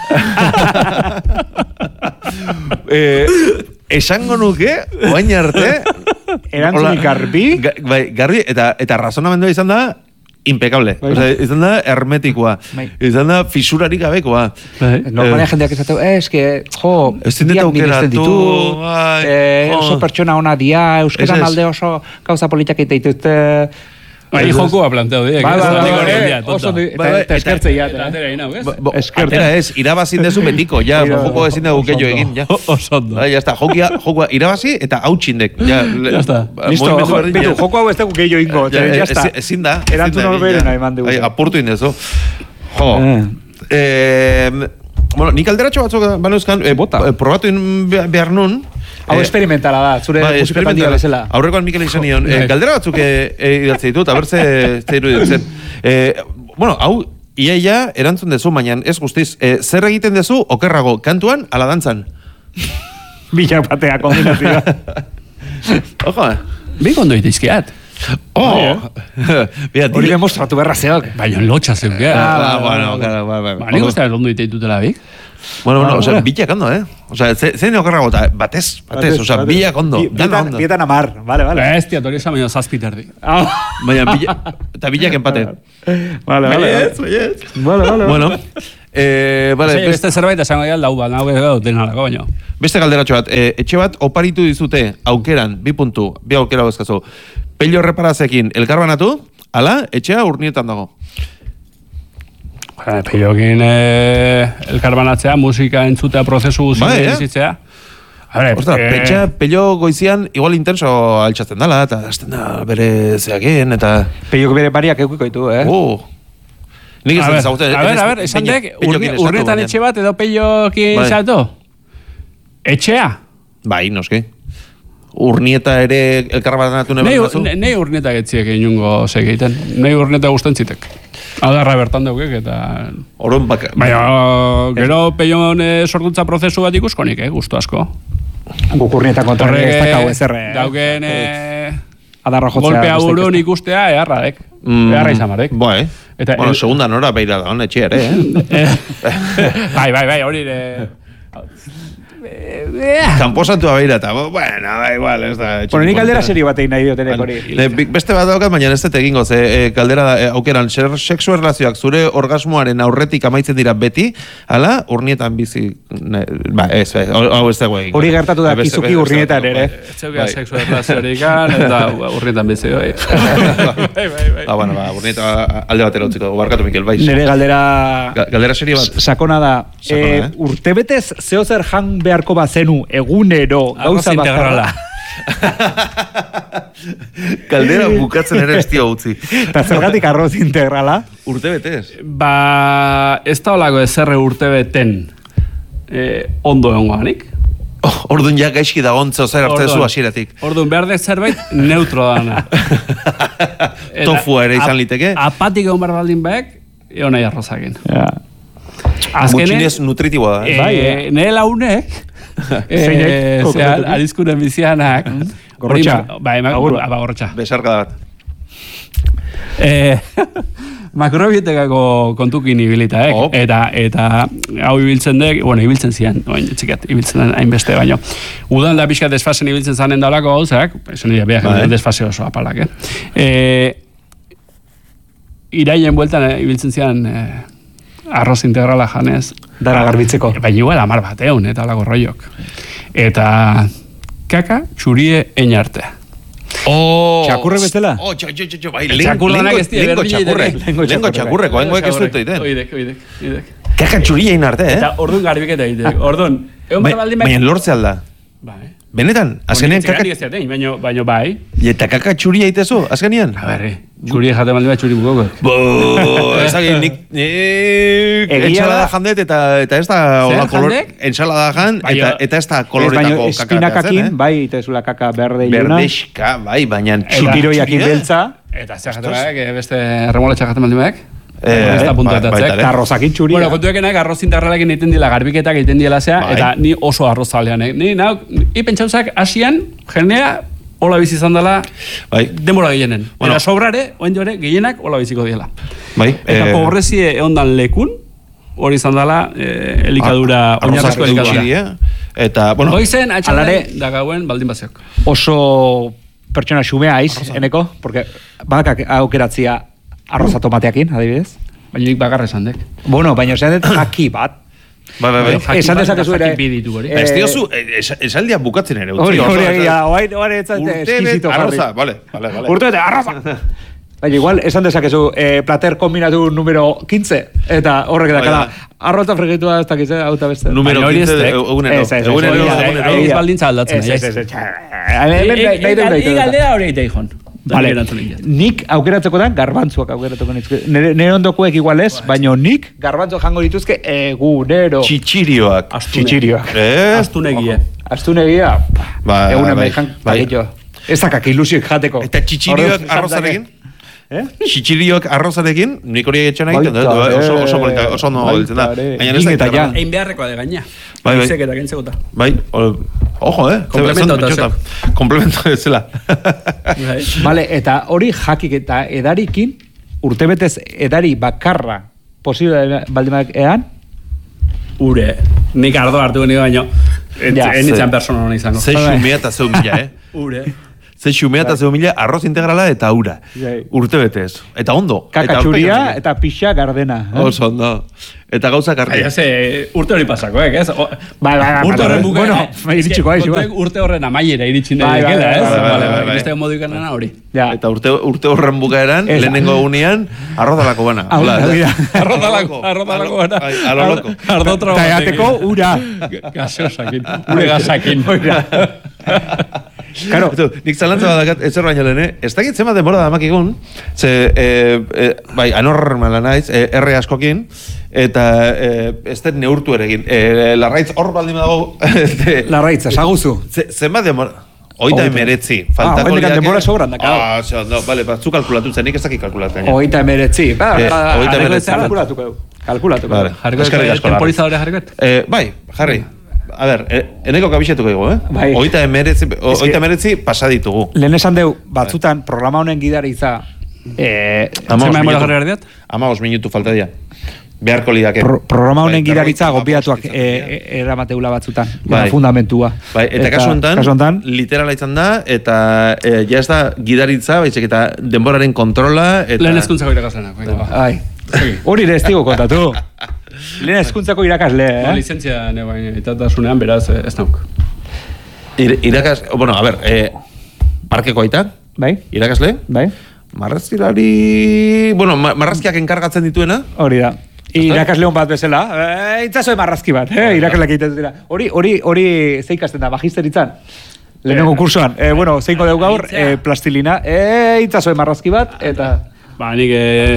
Esango nuke, oain arte... Erantzunik garbi? Garbi, eta razonamendua izan da, impecable. Osea, izan da hermetikoa. Izan da fisurarik gabekoa. Normalia jendeak esateu, diak minesten oso pertsona ona dia, euskeran alde oso gauza politak dituzte... Bai, jokua planteau diek. Eta eskertze ya. Atera ez, irabazin dezu betiko, ja, joko ezin dugu keio egin, ja. Osondo. Ja, está, jokua irabazi eta hautxindek. Ja, está. Listo, joko hau ez dugu keio ingo, ja está. Ezin da. Erantzun horberen eman dugu. Apurtu indezu. Jo. Bueno, nik alderatxo batzuk baneuzkan, probatu behar nun. Hau experimentala da, zure musikataldia bezala. Aurrekoan Mikel izan nion, galdera batzuk idatzi ditut, abertze iruditzen. Bueno, hau, iaia erantzun dezu, baina ez guztiz, zer egiten dezu okerrago, kantuan, ala dantzan? Bilak batea kombinazioa. Ojo, Biko ondo itizkiat. Hori demostratu berra zeok. Baina lotxa zeuk, Bueno, claro. Nik uste ondo iteitutela bik. Bueno, bilak ondo, zein okerrago, batez, bilak ondo, dana ondo. Bietan amar, vale. Bestia, tori esan baina zazpiterdi. Baina, eta bilak empate. Vale. Bueno, beste zerbait esango dira, lau denarako baina. Beste galderatxo bat, etxe bat oparitu dizute aukeran, 2 puntu, 2 aukera bezkazu. Pello reparazekin elkarbanatu, ala, etxea urnietan dago. Pellokin elkarbanatzea, musika entzutea, prozesu guzien bizitzea. Ostras, pello goizian igual intenso altxatzen dala, eta azten da bere zeakien, eta... Pellok bere pariak eukiko ditu, Nik ez ezagutzen... A ver, esan dek, urnetan etxe bat edo pellokin salto? Etxea? Bai, noski. Urnieta ere elkarbanatu nebazu? Nei urnieta getziek inungo segiten. Nei urnieta guztan zitek. Adarra bertan daukek eta... Oron baka... Baina, gero peion sorkuntza prozesu bat ikusko nik, gustu asko. Guk urnieta kontra ez dakau ezerre. Dauken... Adarra jotzea... Golpea burun ikustea, eharradek. Eharra izan marek. Bai. Bueno, segunda nora beira da, etxe ere, Bai, hori Kamposatu abeira eta, bueno, da igual, ez da... Bueno, nik kaldera serio bat egin nahi diotenek hori. Beste bat daukat, baina ez dut egingo, kaldera aukeran, sexu erlazioak zure orgasmoaren aurretik amaitzen dira beti, ala, urnietan bizi... Hau ez dago egin. Hori gertatu da, kizuki urnietan ere. Ez zeukea sexu erlaziorik eta urnietan bizi, bai. Bueno, urnietan alde batera utziko, barkatu Mikel, bai. Nire galdera... Galdera serio bat. Sakona da. Urtebetez zehozer jan beharko bazenu egunero gauza bakarra. Kaldera bukatzen ere ez dio utzi. Eta zergatik arroz integrala? Urtebetez? Ez da olako ezerre urtebeten ondo egongoanik. Orduan ja gaizki da ontzeo zer hartzezu hasieratik. Orduan behar dek zerbait neutro dana. Tofua ere izan liteke? Apatik egon behar baldin behek, egon nahi arrozakin. Mutxinez nutritiboa da. Nire launek, alizkunen bizianak, gorrotxa. Gorrotxa. Besarka bat. Makrobietekako kontukin ibilita, eta hau ibiltzen dek, ibiltzen zian, txikat, ibiltzen den hainbeste baino. Udan da pixka desfasen ibiltzen zanen daulako gauzak, esan dira, behar desfase oso apalak, Iraien bueltan ibiltzen zian arroz integrala janez. Dara garbitzeko. Baina igual 10 bat, eta alako roiok. Eta kaka txurie einarte. Txakurre bezala? Txakurrenak ez dira Lengo txakurreko, hengoek ez dut egiten. Oidek. Kaka txurie einarte, Eta orduan garbiketa egiten. Orduan, baina lortze alda. Bai. Benetan, azkenean kaka... Baina bai. Eta kaka txuria itezu, azkenean? A berri, txuria jate maldi bat txuri bukoko. Ezagin, nik ensalada jandet eta ez da... Ensalada jan eta ez da koloretako kaka. Espinakakin, bai, itezula kaka berde iluna. Berdexka, bai, baina txipiroiakin beltza. Eta zer jate baek, beste remoletxa jate maldi baek. Ez da puntuetatzek. Arrozakin txuria. Bueno, kontuekenak arroz integralakin egiten dila, garbiketak egiten dila zea, eta ni oso arroz zalean. Ni pentsauzak asian, jenea, hola bizi izan dela, denbora gehienen. Eta sobrare, oen jore, gehienak hola biziko diela. Eta pobrezie eondan lekun, hori izan dela, elikadura, oinarrazko elikadura. Eta, bueno, goizen, atxalare, da gauen, baldin baziok. Oso pertsona xumea aiz, eneko, porque bakak aukeratzia arroza tomateakin, adibidez. Baina nik bakarra esan dek. Bueno, baina esan dut jaki bat. Bai. Esan dezakezu ere. Ez diozu, esaldia bukatzen ere. Hori, hori, eskizito. Arroza, vale. Urtebete, arroza. Baina igual, esan dezakezu, plater kombinatu numero 15, eta horrek edakala, arroza fregitua ez dakiz, hau eta beste. Numero 15, egunero. Ez baldintza aldatzen. Igaldera hori eite ihon. Vale. Nik aukeratzeko da, garbantzuak aukeratuko nizke. Nire ondokuek igual ez, baina nik garbantzuak jango dituzke egunero. Txitxirioak. Astunegia. Egunen behikan, paketxo. Ez dakak ilusioik jateko. Eta txitxirioak arrozarekin? Txitxirioak arrozarekin, nik hori etxan egiten, oso ondo biltzen da. Egin eta ja. Egin beharrekoa de gaina. Bai. Bai, Ojo, Komplemento ez zela. Vale, eta hori jakik eta edarikin, urtebetez edari bakarra posible baldimak ean? Ure, nik ardo hartu geni baino, enitzen persona hona izango. 6.000 eta 0.000, Ure. 6.000 eta 0.000 arroz integrala eta ura. Urtebetez. Eta ondo. Kakatxuria eta pixa gardena. Oso ondo. Eta gauza karri. Urte hori pasako, ez? Urte horren bukaera. Urte horren amaiera iritsin daigela, ez? Beste modu ikanana hori. Eta urte horren bukaeran, lehenengo unian, arrozalako bana. Arrozalako bana. Aloloko. Ardotra batekin. Eta jateko ura. Gaseosakin. Ure gasakin. Claro, nik zalantza badakat, ez baino lehen, ez dakit zema denbora da makigun, bai, anormala naiz, erre askokin, eta ez den neurtu eregin. Larraitz hor baldin dago... Larraitz, esaguzu. Zema denbora... Oita emeretzi. Faltako liake... Denbora sobran da, claro. No, vale, zu kalkulatu zen, nik ez dakit kalkulatu. Oita emeretzi. Oita emeretzi. Kalkulatuko. Temporizadore jarrikoet? Bai, jarri. A ber, eneko kabixetuko ego, Bai. Oita emeretzi pasaditugu. Lehen esan deu, batzutan, programa honen gidaritza... Zema emola jarri gardiat? 15 minutu falta dia. Beharko lidake. Programa honen gidaritza gopiatuak eramateula batzutan. Bai. Fundamentua. Bai, eta kasu hontan, literala izan da, eta ja ez da gidaritza, baizik eta denboraren kontrola, eta... Lehen ezkuntzako irakaslenak. Bai. Hori ere ez digo kontatu. Lehen ezkuntzako irakasle, Lizentzia itatasunean, beraz, ez nauk. Bueno, a ber, parkeko aita? Bai. Irakasle? Bai. Marrazkilari... Bueno, marrazkiak enkargatzen dituena? Hori da. Irakasleon bat bezala, itzazoe marrazki bat, irakasleak egiten dira. Hori zeikasten da, magisteritzan. Lehenengo kursoan, bueno, zeinko deu gaur, plastilina, itzazoe marrazki bat, eta... Ba, nik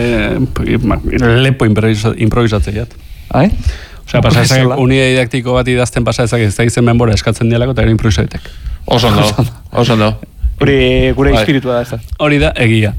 lepo improvisatzeiat. Ai? Osea, pasa ezak, unide didaktiko bat idazten pasa ezak ez da izen menbora eskatzen dialako eta gero improvisaitek. Oso ondo. Hori gure espiritua da ez da. Hori da, egia.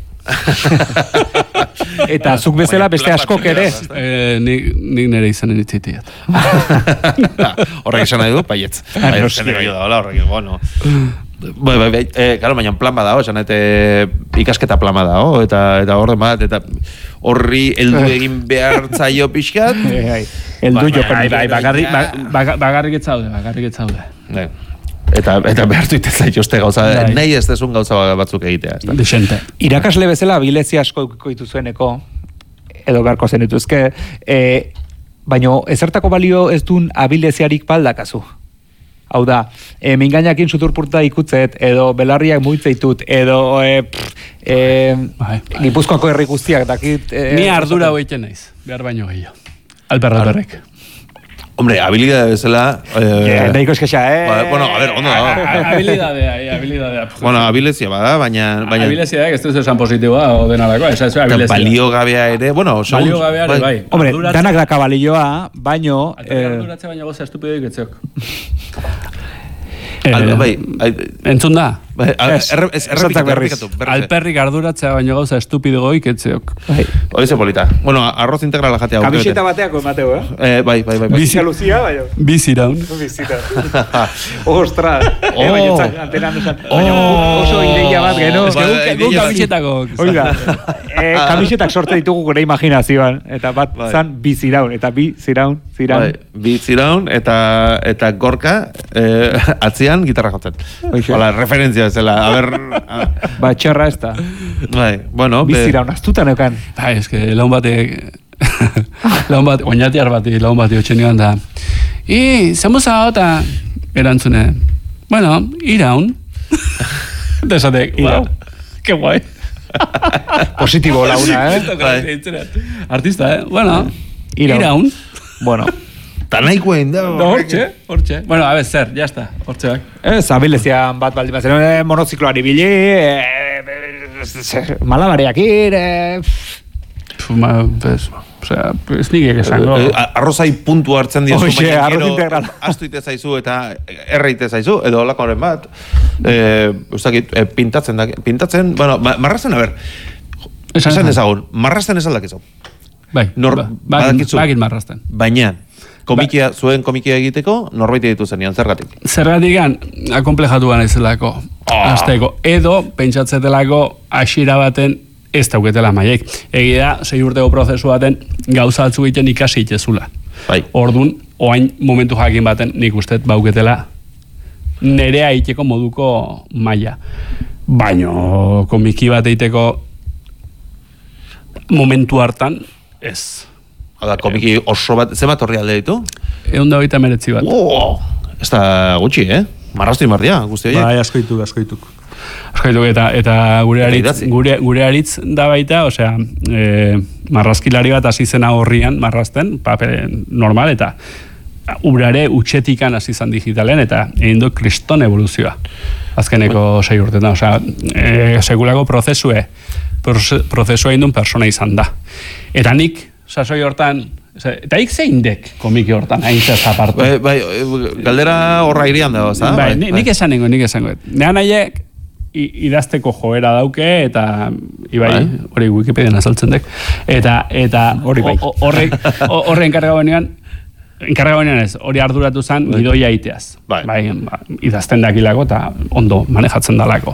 Eta zuk bezala beste askok ere. Nik nire izanen itzitiat. Horrek esan nahi du, baietz. Horrek, bueno... Bai, claro, baina plan badao, esan ikasketa plan badao, eta horren bat, eta horri heldu egin behar zaio pixkat. Heldu jo. Bagarrik etzaude. Eta behartu ite zaituzte gauza, nahi ez dezun gauza batzuk egitea. Desente. Irakasle bezala bilezi asko ikuituzueneko, edo beharko zen dituzke, baina ezertako balio ez duen abileziarik baldakazu. Hau da, mingainakin suturpurta ikutzet, edo belarriak muitzeitut, edo Gipuzkoako herri guztiak dakit... Ni ardura hoiten naiz, behar baino gehiago. Alperrek. Hombre, habilidade bezala... Nahiko eskexa, Bueno, a ver, ondo da. Habilidadea. Bueno, habilizia bada, baina... Habilizia ez duz esan positiboa, o denarako, ez habilizia. Balio gabea ere, bueno... Balio gabea ere, bai. Hombre, danak daka balioa, baino... Arduratze baina goza estupidoik etzeok. Entzun da? Alperrik arduratzea baino gauza estupido goik etzeok. Hori ze polita. Bueno, arroz integrala jatea. Kamiseta bateako emateu, Bai. Bizia Lucia, baina. Biziraun. Ostra. Oso ideia bat geno. Gu kamisetako. Oiga, kamisetak sorte ditugu gure imaginazioan. Eta bat zan biziraun. Eta biziraun. Biziraun eta gorka atzian gitarra jotzen. Hola, referentzia bezala. A ver... Ba, txarra ez da. Bai, bueno... Biziraun, astuta neukan. Bai, ez que laun batek... Oñatiar bati, laun bati otxenioan da. Zemuza eta... Erantzune. Bueno, iraun. Desatek, iraun. Que guai. Positibo launa, Artista, Bueno, iraun. Bueno... Tanaiko egin da. Hortxe. Bueno, a ver, zer, ya está. Hortxeak. Zabilezian bat baldin bazen, monozikloari bili, malabareak Osea, ez nik esango. Arrozai puntu hartzen dira. Arroz integral. Astu ite zaizu eta erreite zaizu, edo olako horren bat. Pintatzen, bueno, marrazen, a ber. Esan ezagun, marrazen ez aldakizu. Bai, bagit marrazen. Baina, zuen komikia egiteko, norbait ditu zenian, zergatik? Zergatik akomplejatu gana izelako, azteko. Edo, pentsatzetelako, asira baten ez dauketela maiek. Egia, 6 urteko prozesu baten gauza batzu egiten ikasi itezula. Bai. Ordun, oain momentu jakin baten nik uste bauketela nerea iteko moduko maila. Baino, komiki bat eiteko momentu hartan, ez. Hala, komiki oso bat, zemat horri alde ditu? 129 bat. Ez da gutxi, Marraztu imardia, guzti horiek. Bai, askoituk. Eta gure aritz da baita, osea, marrazkilari bat hasi zena horrian, marrazten, paper normal, eta urare utxetikan hasi zan digitalen, eta egin du kriston evoluzioa. Azkeneko 6 urtetan, osea, sekulako prozesua egin duen persona izan da. Eta nik, sasoi hortan, eta ik zein dek komiki hortan, hain zazaparte. Bai, galdera horra irian dago, za? Bai, nik esanengo. Nean nahiek, idazteko joera dauke, eta ibai, hori Wikipedian azaltzen dek, eta horre enkargago ez, hori arduratu zen gidoia iteaz. Bai, idazten dakilako eta ondo manejatzen dalako.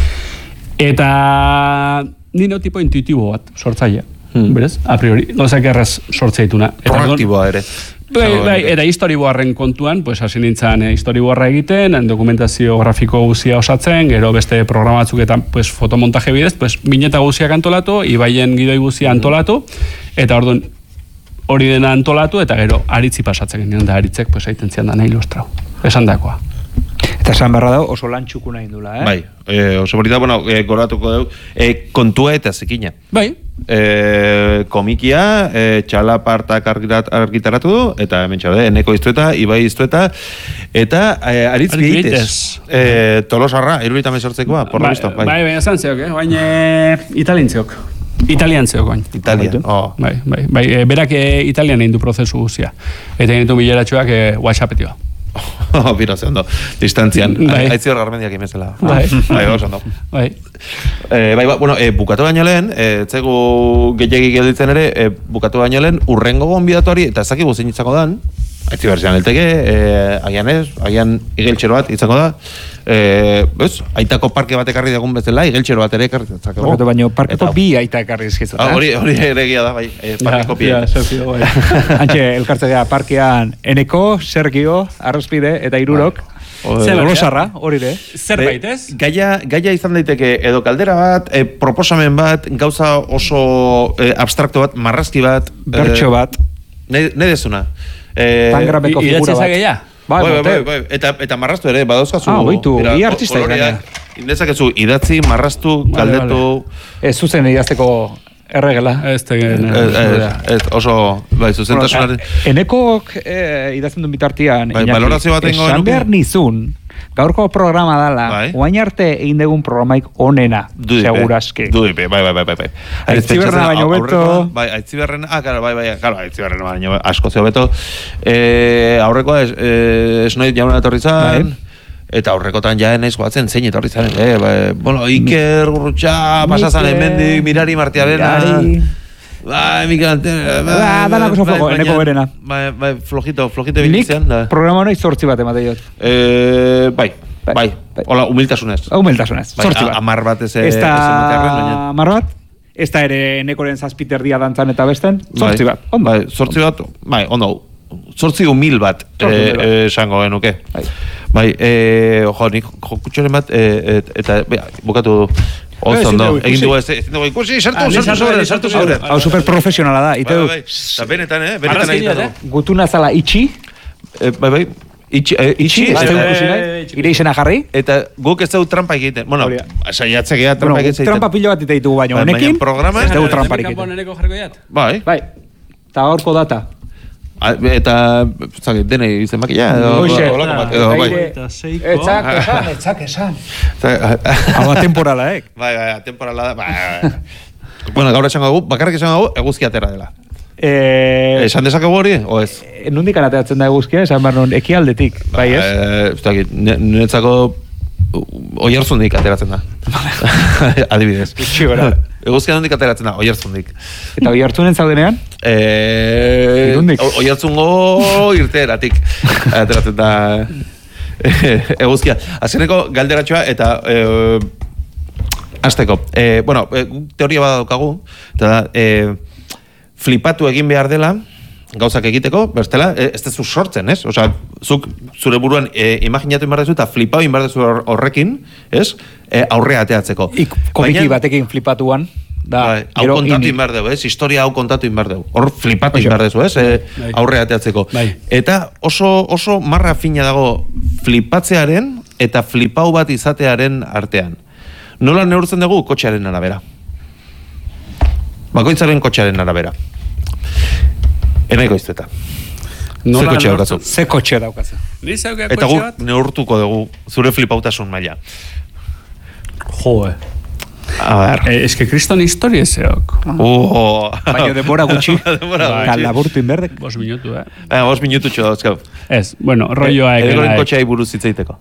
Eta nino tipo intuitibo bat sortzaile, berez? A priori, gauzak erraz sortzaituna. Proaktiboa ere. Bai, eta historiboarren kontuan, pues hasi nintzen historiboarra egiten, dokumentazio grafiko guzia osatzen, gero beste programa batzuk eta pues, fotomontaje bidez, pues, bineta guziak antolatu, ibaien gidoi guzia antolatu, eta orduan hori dena antolatu, eta gero aritzi pasatzen genien, da aritzek pues, aiten zian da nahi ilustrau. Esan dakoa. Eta esan barra dago oso lan txukuna indula, Bai, oso borita, goratuko dugu, kontua eta zekina. Bai. Komikia, txalapartak argitaratu du, eta hemen txaude, Eneko Iztueta, Ibai Iztueta, eta aritz behitez. Tolosarra, 78koa, por lo visto. Bai, esan zeok, baina italiantzeok. Italiantzeok, baina. Italian, Bai, berak italian egin du prozesu guzia. Eta egin du bileratxoak WhatsAppetioa. Bira ze ondo, distantzian. Aitzi hor garmendiak imezela. Bai, oso ondo. Bai, bueno, bukatu baino lehen, etzegu gehiagik gelditzen ere, bukatu baino lehen, urrengo gonbidatuari, eta ezakigu zein izango dan, aitzi berzean elteke, agian ez, agian igeltxero bat izango da, aitako parke bat ekarri dagun bezala, igeltxero bat ere ekarri zatzako. Baina parkeko bi aita ekarri izkizu. Hori eregia da, bai, parkeko pia. Antxe, elkartzea parkean Eneko, Sergio, Arrozpide eta Irurok. Olosarra, hori de. Zerbait, ez? Gaia izan daiteke edo kaldera bat, proposamen bat, gauza oso abstrakto bat, marrazki bat. Bertxo bat. Nahi dezuna. Tangrameko figura bat. Bai, eta marraztu ere, badauzkazu. Boitu, bi artista ikana. Indezakezu, idatzi, marraztu, galdetu. Ez zuzen idazteko erregela. Oso, bai, zuzentasunaren. Enekok idazten duen bitartian, esan behar nizun, gaurko programa dala, oain arte egin degun programaik onena, seguraski. Dudipe, bai. Aitziberrena baino beto. Bai, aitziberrena, aitziberrena baino asko zeo beto. Aurrekoa, esnoit jauna etorri zan, eta aurrekotan jaen ez goatzen zein etorri zan. Iker, Gurrutxa, pasazan hemendik, Mirari Martiarena. Bai, Mikel Antena. Danak oso flojo, Eneko berena. Bai, flojito bilizian. Nik programa hori 8 bat emate jot. Bai. Hola, humiltasunez. Humiltasunez, 8 bat. 10 bat ez ematearren. 10 bat? Ez da ere Enekoren zazpiter dia dantzan eta besten? 8 bat. Bai, 8 bat, bai, ondo. 8 bat esango genuke. Bai, nik jokutxoren bat, eta bukatu ondo, egin dugu ez ikusi, sartu sobre. Hau superprofesionala da, ite du. Eta benetan egin dugu. Gutuna zala itxi. Bai, itxi. Ire izena jarri. Eta guk ez dugu trampa egiten. Bueno, saiatzek ea trampa egiten. Trampa pilo bat ite ditugu baino. Honekin, ez dugu tramparik egiten. Bai. Eta gaurko data. Eta, zake, dene izan makia edo Etzak esan Hau atemporala, Bai, atemporala da Bueno, gaur esango dugu, bakarrik esango dugu eguzki atera dela Esan dezakegu hori, o ez? Nundik anateatzen da eguzkia, esan behar non ekialdetik, bai ez? Niretzako Oiarzundik ateratzen da Adibidez Eguzkia nondik ateratzen da, Oiarzundik Eta Oiartzunen zaudenean? Oiartzungo irteeratik. Ateratzen da eguzkia. Azkeneko galderatxoa eta azteko. Teoria bat daukagu, eta da, flipatu egin behar dela, gauzak egiteko, bestela, ez dezu sortzen, ez? Osa, zuk zure buruan imaginatu inbar dezu eta flipau inbar dezu horrekin, ez? Aurrea ateatzeko. Komiki batekin flipatuan, hau kontatu inbar dugu, ez? Historia hau kontatu inbar dugu. Hor flipatu inbar dezu, ez? Aurrea ateatzeko. Eta oso marra fina dago flipatzearen eta flipau bat izatearen artean. Nola neurtzen dugu? Kotxearen arabera. Bakoitzaren kotxearen arabera. Enaiko izteta. Ze kotxe daukazu? Ze kotxe daukazu? Eta guk neurtuko dugu zure flipautasun maila. Joe. A ver. Es que kriston historia zeok. Baina denbora gutxi. Eta laburtu inberdek. 5 minutu, 5 minutu txo dauzkau. Ez, bueno, rolloa egin. Egoren kotxeai buruz hitzaiteko.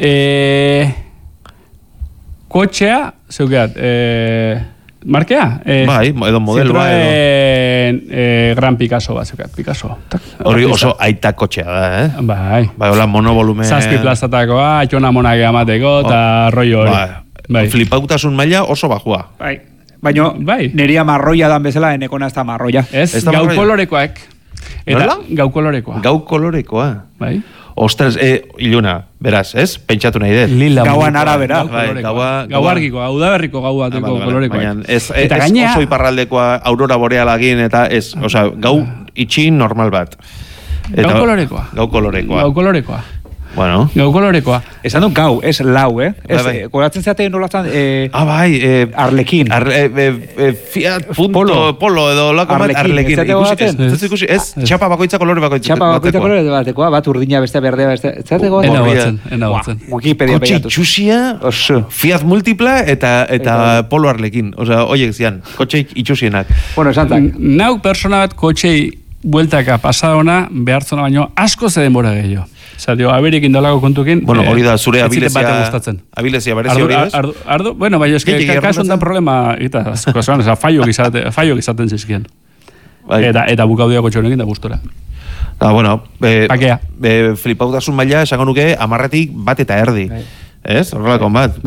Kotxea, zeukeat, markea? Bai, edo modeloa edo. Gran Picasso bat, zeukeat, Picasso. Hori oso aita kotxea da, Bai. Bai, hola monovolumen. 7 plazatakoa, atxona monak emateko, eta rollo hori. Bai. Flipautasun maila oso bajua. Bai. Baina, neria marroia dan bezala, enekona ez da marroia. Ez, gau kolorekoak. Eta gau kolorekoa. Gau kolorekoa. Bai. Ostras, Iluna, beraz, ez? Pentsatu nahi dut. Gauan arabera. Gau argikoa, udaberriko gau bateko kolorekoa. Baina, ez oso iparraldekoa aurora borealagin, eta ez, oza, gau itxin normal bat. Gau kolorekoa. Gau kolorekoa. Gau kolorekoa. Bueno. Gau kolorekoa. Esan du gau, ez lau, Koratzen zeate nolazan... Arlekin. Fiat, polo edo lako bat, Arlekin. Ez, txapa bakoitza kolore bakoitza. Txapa bakoitza kolore batekoa, bat urdina beste berdea beste. Zate goatzen? Ena batzen. Wikipedia pegatu. Kotxe itxusia, Fiat multipla eta polo Arlekin. Osa, oiek zian, kotxe itxusienak. Bueno, esantzak. Nauk persona bat kotxei bueltaka pasadona behartzona baino asko ze denbora gehiago. Osa, aberik indalako kontukin... Bueno, hori da, zure abilezia berezi hori ez? Ardo, bueno, bai, eske, kasun dan problema, eta, fallo gizaten zizkien. Eta bukaudia kotxonekin da gustora. Bueno, pakea. Flipautasun maila, esango nuke, 10-etik bat eta erdi. Ez? Horrelakon bat.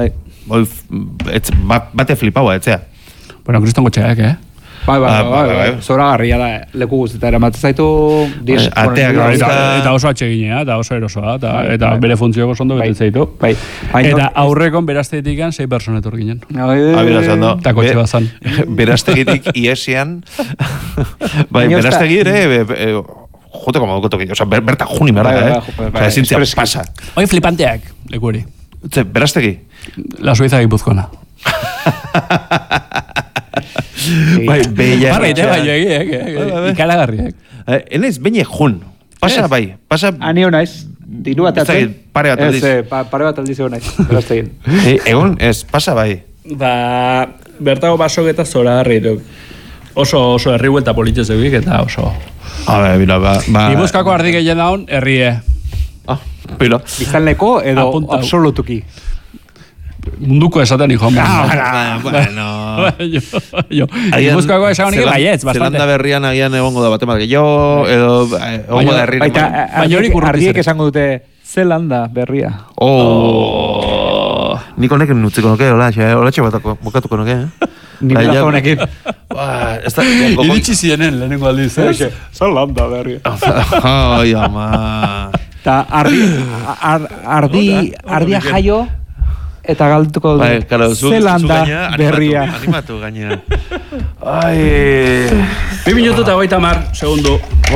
Bate flipaua, etzea. Bueno, kriston kotxeak, Bai. Zora garria da, leku guztita eramatzen zaitu... Ateak eta oso atxeginea, eta oso erosoa, eta bere funtzioko zondo beten zaitu. Eta aurrekon beraztegitik 6 personetor ginen. Eta kotxe bat zan. Beraztegitik iesian... Beraztegi ere... Joteko modukotoki, berta juni merda, ezintzia pasa. Hoi flipanteak, leku hori. Beraztegi? La Suiza Gipuzkoana. Bai, bella. Ikalagarriak. Enez, beine jun. Pasa, bai. Pasa... Ani honaiz. Diru bat atzen. Pare bat aldiz. Pare bat aldiz honaiz. Beraztegin. Egon, ez, pasa, bai. Bertago basok eta zora harrituk. Oso herri huelta politxez egik eta oso... Gipuzkoako ardi gehien daun, herrie. Biztanleko edo absolutuki. Munduko esaten hijo. Bueno. Gipuzkoako esan honik baietz, bastante. Zelanda berrian agian egongo da batemat gehiago, edo egongo da herri. Ardiek esango dute Zelanda berria. Nik honeken nutziko noke, holatxe bukatuko noke, Ni bela honekin. Iritsi zienen lehenengo aldiz, Zelanda berria. Ai, ama. Ta ardia jaio, eta galduko du Zelanda berria. Animatu gaina. Ai... 2 minutu eta 30 segundo.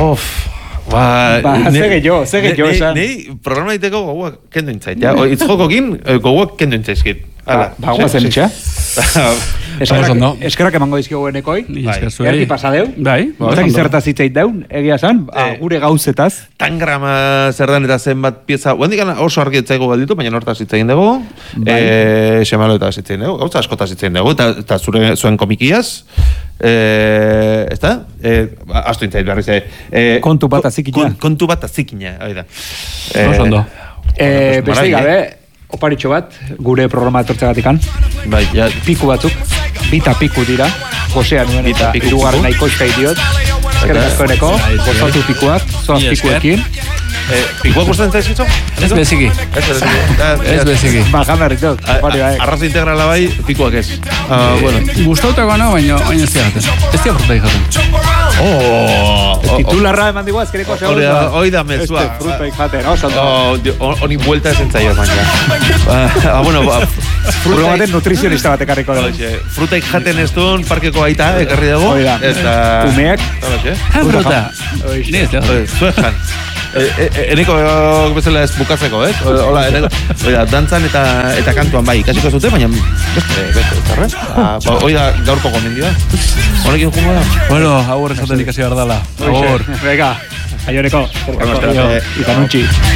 Zege jo esan. Nei programa diteko goguak kendu intzait. Itzjokokin goguak kendu intzaizkit. Guazen itxa. Eskerak emango dizkio guenekoi. Erdi pasadeu. Eta gizertaz hitzait daun, egia zan, gure gauzetaz. Tangrama zerdan eta zenbat pieza. Guendikan oso argi etzaigo galditu, baina nortaz hitzain dugu. Semalo eta hitzain dugu. Gauza askotaz hitzain dugu. Eta zuen komikiaz. Ezta? Astu intzait berriz. Kontu bat azikina. Kontu bat azikina. Oso ondo. Beste gabe, oparitxo bat, gure programa etortzegatikan. Bai, piku batzuk, bita piku dira, Josea nuen eta irugarren aikoizka idiot. Eskerrik asko eneko, gozatu pikuak, zoaz pikuekin. Pikuak gustatzen zaizkizu? Ez beziki. Ez beziki. Bajan berritok. Arraza integrala bai, pikuak ez. Bueno. Gustautako no, baina ez diagaten. Ez diagaten fruta izaten. Titularra eman digua, eskeriko segundo. Hoi da mezua. Fruta izaten, oso. Honi buelta esen zaio, baina. Bueno, fruta baten nutrizionista bat ekarriko dugu. Fruta jaten ez duen parkeko aita, ekarri dugu. Hoi da. Umeak. Fruta. Ni ez dago. Zuejan. Eneko bezala ez bukatzeko, ez? Hola, dantzan eta kantuan bai, ikasiko zute, baina beste, zarrez? Oida gaurko gomendioa. Honekin jungo da? Bueno, agur esaten ikasi behar dala. Agur. Venga, aioneko. Ikanuntxi.